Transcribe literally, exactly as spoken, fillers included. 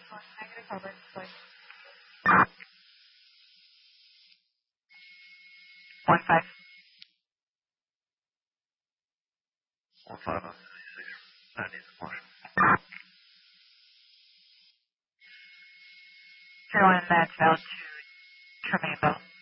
Negative cover, display. One five. One five oh six. That needs a motion. Zero and that's valid to trimming bell.